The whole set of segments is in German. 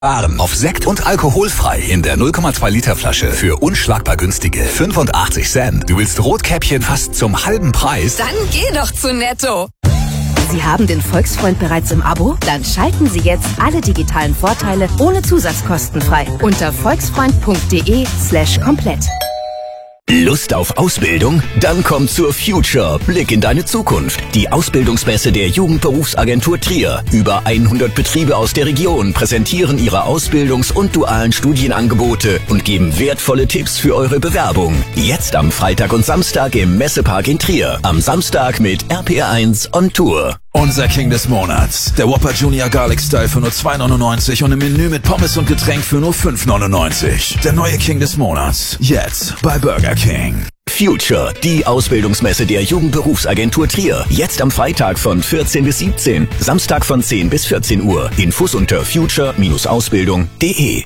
Auf Sekt und alkoholfrei in der 0,2 Liter Flasche für unschlagbar günstige 85 Cent. Du willst Rotkäppchen fast zum halben Preis? Dann geh doch zu Netto. Sie haben den Volksfreund bereits im Abo? Dann schalten Sie jetzt alle digitalen Vorteile ohne Zusatzkosten frei unter volksfreund.de/komplett. Lust auf Ausbildung? Dann komm zur Future. Blick in deine Zukunft. Die Ausbildungsmesse der Jugendberufsagentur Trier. Über 100 Betriebe aus der Region präsentieren ihre Ausbildungs- und dualen Studienangebote und geben wertvolle Tipps für eure Bewerbung. Jetzt am Freitag und Samstag im Messepark in Trier. Am Samstag mit RPR1 on Tour. Unser King des Monats. Der Whopper Junior Garlic Style für nur 2,99 und im Menü mit Pommes und Getränk für nur 5,99. Der neue King des Monats. Jetzt bei Burger King. Future, die Ausbildungsmesse der Jugendberufsagentur Trier. Jetzt am Freitag von 14 bis 17, Samstag von 10 bis 14 Uhr. Infos unter future-ausbildung.de.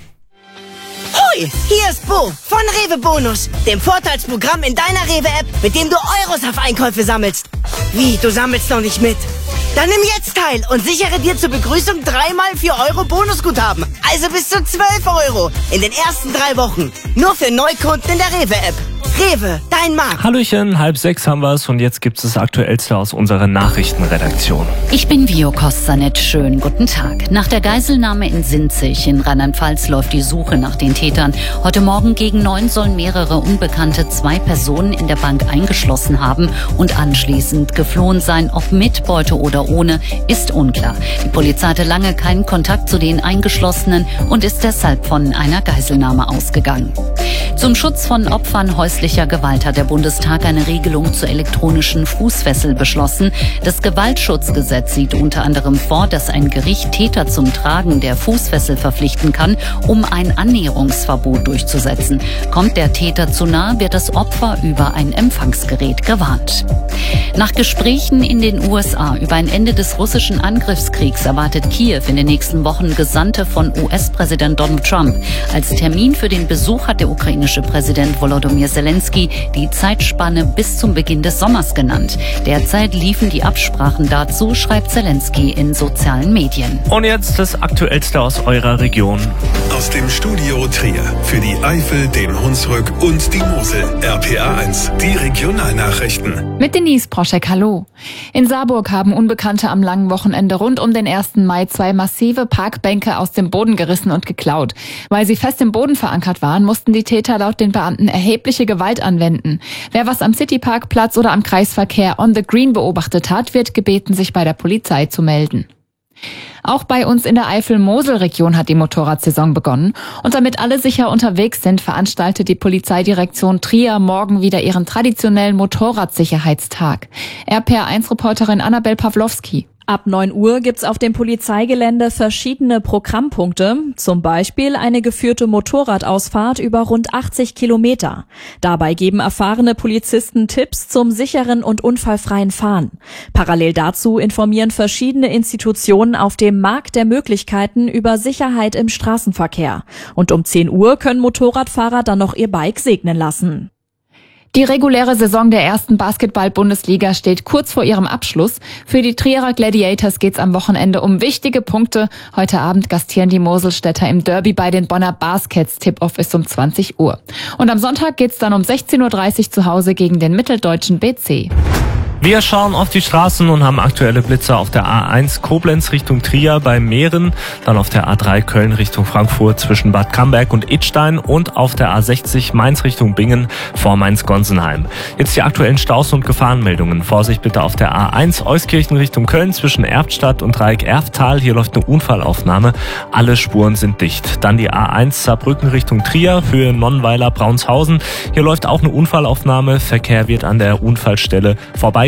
Hoi, hier ist Bo von Rewe Bonus, dem Vorteilsprogramm in deiner Rewe-App, mit dem du Euros auf Einkäufe sammelst. Wie, du sammelst noch nicht mit? Dann nimm jetzt teil und sichere dir zur Begrüßung 3x 4 Euro Bonusguthaben. Also bis zu 12 Euro in den ersten 3 Wochen. Nur für Neukunden in der Rewe-App. Rewe, dein Markt. Hallöchen, 5:30 haben wir's und jetzt gibt's das Aktuellste aus unserer Nachrichtenredaktion. Ich bin Vio Kostanet, schönen guten Tag. Nach der Geiselnahme in Sinzig in Rheinland-Pfalz läuft die Suche nach den Tätern. Heute Morgen gegen 9 sollen mehrere Unbekannte 2 Personen in der Bank eingeschlossen haben und anschließend geflohen sein. Ob mit Beute oder ohne, ist unklar. Die Polizei hatte lange keinen Kontakt zu den Eingeschlossenen und ist deshalb von einer Geiselnahme ausgegangen. Zum Schutz von Opfern häuslicher Gewalt hat der Bundestag eine Regelung zur elektronischen Fußfessel beschlossen. Das Gewaltschutzgesetz sieht unter anderem vor, dass ein Gericht Täter zum Tragen der Fußfessel verpflichten kann, um ein Annäherungsverbot durchzusetzen. Kommt der Täter zu nahe, wird das Opfer über ein Empfangsgerät gewarnt. Nach Gesprächen in den USA über ein Ende des russischen Angriffskriegs erwartet Kiew in den nächsten Wochen Gesandte von US-Präsident Donald Trump. Als Termin für den Besuch hat der ukrainische Präsident Volodymyr Zelensky die Zeitspanne bis zum Beginn des Sommers genannt. Derzeit liefen die Absprachen dazu, schreibt Zelensky in sozialen Medien. Und jetzt das Aktuellste aus eurer Region. Aus dem Studio Trier für die Eifel, den Hunsrück und die Mosel. RPR1, die Regionalnachrichten. Mit Denise Proschek, hallo. In Saarburg haben Unbekannte am langen Wochenende rund um den 1. Mai 2 massive Parkbänke aus dem Boden gerissen und geklaut. Weil sie fest im Boden verankert waren, mussten die Täter laut den Beamten erhebliche Gewalt anwenden. Wer was am Cityparkplatz oder am Kreisverkehr on the Green beobachtet hat, wird gebeten, sich bei der Polizei zu melden. Auch bei uns in der Eifel-Mosel-Region hat die Motorradsaison begonnen. Und damit alle sicher unterwegs sind, veranstaltet die Polizeidirektion Trier morgen wieder ihren traditionellen Motorradsicherheitstag. RPR1-Reporterin Annabel Pawlowski. Ab 9 Uhr gibt's auf dem Polizeigelände verschiedene Programmpunkte, zum Beispiel eine geführte Motorradausfahrt über rund 80 Kilometer. Dabei geben erfahrene Polizisten Tipps zum sicheren und unfallfreien Fahren. Parallel dazu informieren verschiedene Institutionen auf dem Markt der Möglichkeiten über Sicherheit im Straßenverkehr. Und um 10 Uhr können Motorradfahrer dann noch ihr Bike segnen lassen. Die reguläre Saison der ersten Basketball-Bundesliga steht kurz vor ihrem Abschluss. Für die Trierer Gladiators geht's am Wochenende um wichtige Punkte. Heute Abend gastieren die Moselstädter im Derby bei den Bonner Baskets. Tip-Off ist um 20 Uhr. Und am Sonntag geht's dann um 16:30 Uhr zu Hause gegen den mitteldeutschen BC. Wir schauen auf die Straßen und haben aktuelle Blitzer auf der A1 Koblenz Richtung Trier bei Mähren, dann auf der A3 Köln Richtung Frankfurt zwischen Bad Camberg und Idstein und auf der A60 Mainz Richtung Bingen vor Mainz-Gonsenheim. Jetzt die aktuellen Staus und Gefahrenmeldungen. Vorsicht bitte auf der A1 Euskirchen Richtung Köln zwischen Erftstadt und Dreieck Erftal. Hier läuft eine Unfallaufnahme. Alle Spuren sind dicht. Dann die A1 Saarbrücken Richtung Trier, Höhe Nonnweiler Braunshausen. Hier läuft auch eine Unfallaufnahme. Verkehr wird an der Unfallstelle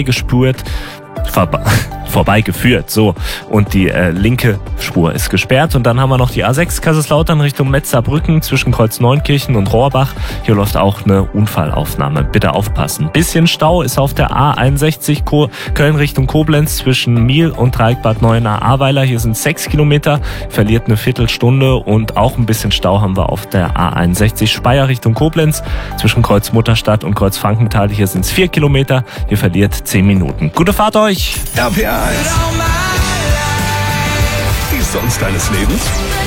vorbeigeführt, so. Und die linke Spur ist gesperrt. Und dann haben wir noch die A6 Kaiserslautern Richtung Metzerbrücken zwischen Kreuz Neunkirchen und Rohrbach. Hier läuft auch eine Unfallaufnahme. Bitte aufpassen. Bisschen Stau ist auf der A61 Köln Richtung Koblenz zwischen Miel und Dreieck Bad Neuenahr-Ahrweiler. Hier sind 6 Kilometer, verliert eine Viertelstunde. Und auch ein bisschen Stau haben wir auf der A61 Speyer Richtung Koblenz zwischen Kreuz Mutterstadt und Kreuz Frankenthal. Hier sind es 4 Kilometer. Hier verliert 10 Minuten. Gute Fahrt euch! RPR1. Die Songs deines Lebens?